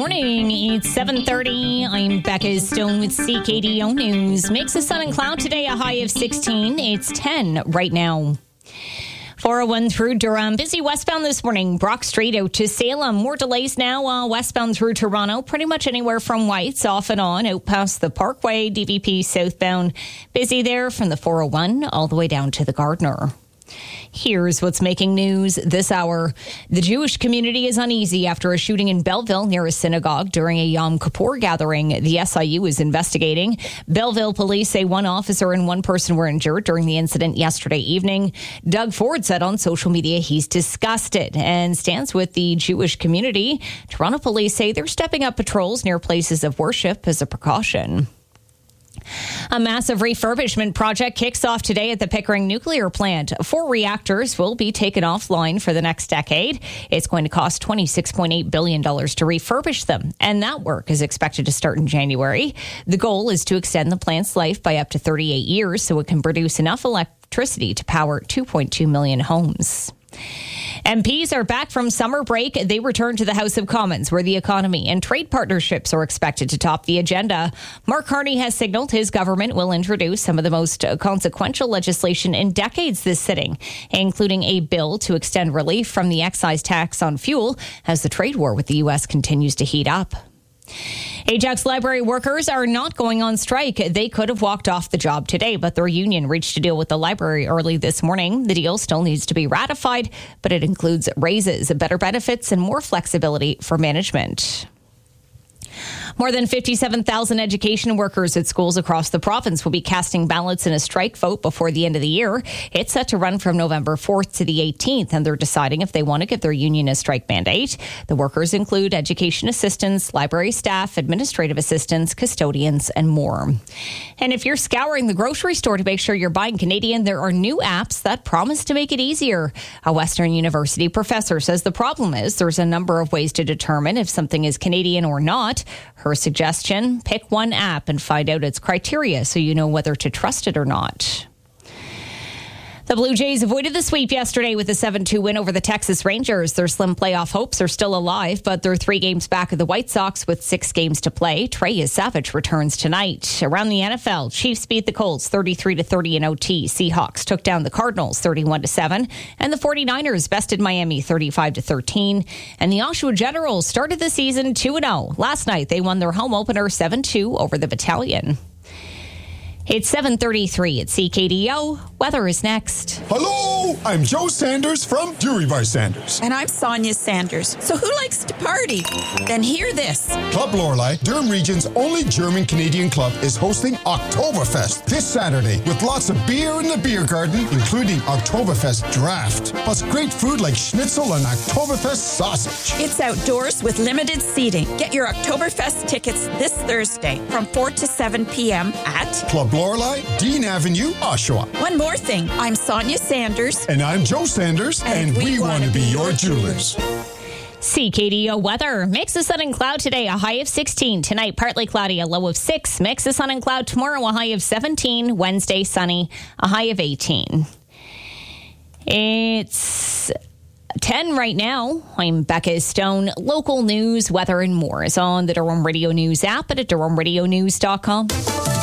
morning. It's 7:30. I'm Becca Stone with CKDO News. Mix of sun and cloud today, a high of 16. It's 10 right now. 401 through Durham. Busy westbound this morning. Brock Street out to Salem. More delays now westbound through Toronto. Pretty much anywhere from Whites off and on out past the Parkway. DVP southbound. Busy there from the 401 all the way down to the Gardiner. Here's what's making news this hour. The Jewish community is uneasy after a shooting in Belleville near a synagogue during a Yom Kippur gathering. The SIU is investigating. Belleville police say one officer and one person were injured during the incident yesterday evening. Doug Ford said on social media he's disgusted and stands with the Jewish community. Toronto police say they're stepping up patrols near places of worship as a precaution. A massive refurbishment project kicks off today at the Pickering nuclear plant. 4 reactors will be taken offline for the next decade. It's going to cost $26.8 billion to refurbish them, and that work is expected to start in January. The goal is to extend the plant's life by up to 38 years so it can produce enough electricity to power 2.2 million homes. MPs are back from summer break. They return to the House of Commons, where the economy and trade partnerships are expected to top the agenda. Mark Carney has signaled his government will introduce some of the most consequential legislation in decades this sitting, including a bill to extend relief from the excise tax on fuel as the trade war with the U.S. continues to heat up. Ajax Library workers are not going on strike. They could have walked off the job today, but their union reached a deal with the library early this morning. The deal still needs to be ratified, but it includes raises, better benefits, and more flexibility for management. More than 57,000 education workers at schools across the province will be casting ballots in a strike vote before the end of the year. It's set to run from November 4th to the 18th, and they're deciding if they want to give their union a strike mandate. The workers include education assistants, library staff, administrative assistants, custodians, and more. And if you're scouring the grocery store to make sure you're buying Canadian, there are new apps that promise to make it easier. A Western University professor says the problem is there's a number of ways to determine if something is Canadian or not. Her suggestion, pick one app and find out its criteria so you know whether to trust it or not. The Blue Jays avoided the sweep yesterday with a 7-2 win over the Texas Rangers. Their slim playoff hopes are still alive, but they're 3 games back of the White Sox with 6 games to play. Trey Savage returns tonight. Around the NFL, Chiefs beat the Colts 33-30 in OT. Seahawks took down the Cardinals 31-7, and the 49ers bested Miami 35-13. And the Oshawa Generals started the season 2-0. Last night, they won their home opener 7-2 over the Battalion. It's 7:33 at CKDO. Weather is next. Hello, I'm Joe Sanders from Dury Bar Sanders. And I'm Sonia Sanders. So who likes to party? Then hear this. Club Lorelei, Durham Region's only German-Canadian club, is hosting Oktoberfest this Saturday with lots of beer in the beer garden, including Oktoberfest draft, plus great food like schnitzel and Oktoberfest sausage. It's outdoors with limited seating. Get your Oktoberfest tickets this Thursday from 4 to 7 p.m. at Club Lorelei, Dean Avenue, Oshawa. One more thing. I'm Sonia Sanders. And I'm Joe Sanders. And we want to be your jewelers. CKDO weather. Mix of sun and cloud today, a high of 16. Tonight, partly cloudy, a low of 6. Mix of sun and cloud tomorrow, a high of 17. Wednesday, sunny, a high of 18. It's 10 right now. I'm Becca Stone. Local news, weather, and more is on the Durham Radio News app and at durhamradionews.com.